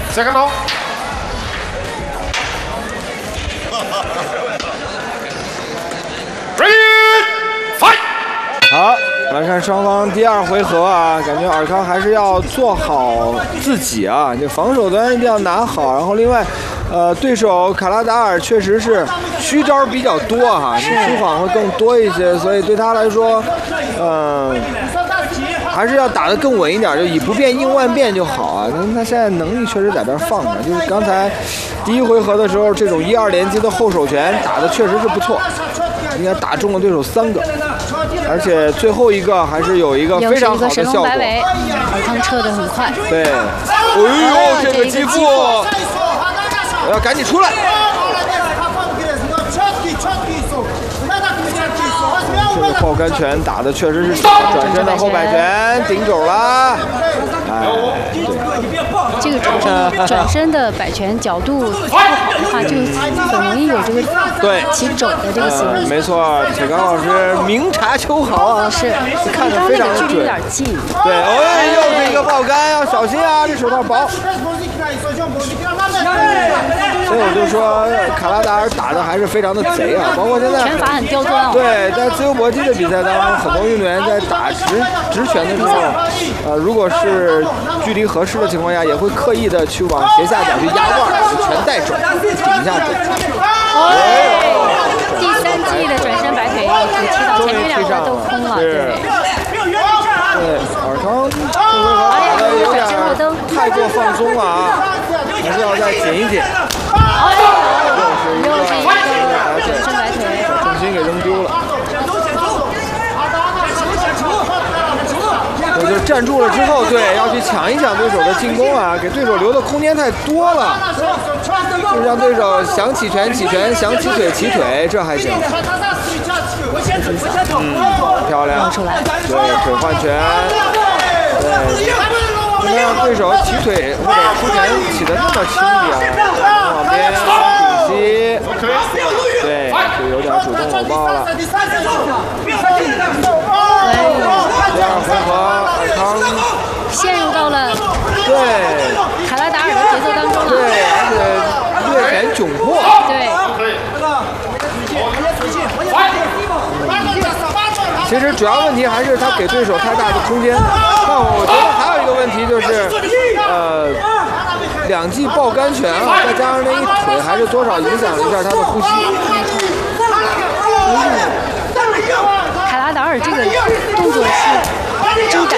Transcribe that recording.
Second ball. 好，来看双方第二回合啊，感觉尔康还是要做好自己啊，这防守端一定要拿好。然后另外，对手卡拉达尔确实是虚招比较多哈，虚晃会更多一些，所以对他来说，还是要打得更稳一点，就以不变应万变就好啊。他现在能力确实在这儿放着，就是刚才第一回合的时候，这种1-2连击的后手拳打的确实是不错，应该打中了对手3个。而且最后一个还是有一个非常好的效果。 尔康撤得很快。 对，哎呦，这个击腹，我要赶紧出来。这个爆杆拳打的确实是转身的后摆拳顶肘了。哎，对， 这个转身的摆拳角度不好的话，就很容易有这个起肘的这个行为。 没错，铁刚老师明察秋毫啊， 是看得非常准。 距离有点近。 对，又是一个爆杆，要小心啊，这手套薄。所以我就说卡拉达尔打的还是非常的贼啊，包括现在拳法很刁钻哦。 对，在自由搏击的比赛当中，很多运动员在打直拳的时候，如果是距离合适的情况下，也会刻意的去往斜下角去压腕，拳带肘，顶下肘。 第3记的转身摆腿又踢到前面2个都空了，对。 对，尔康这回合打的有点太过放松了啊，还是要再紧一紧。又是一个转身摆腿， 把重心给扔丢了。我就站住了之后，对，要去抢一抢对手的进攻啊，给对手留的空间太多了，就让对手想起拳起拳，想起腿起腿，这还行。漂亮，对，腿换拳，对，不能让对手起腿或者出拳起得那么轻易啊，往边顶膝，对，就有点主动搂抱了。第2回合，尔康陷入到了对卡拉达尔的节奏当中了。 对，而且略显窘迫。 对。 其实主要问题还是他给对手太大的空间。但我觉得还有一个问题就是，2记爆杆拳啊，再加上那一腿，还是多少影响了一下他的呼吸。 卡拉达尔这个动作是挣扎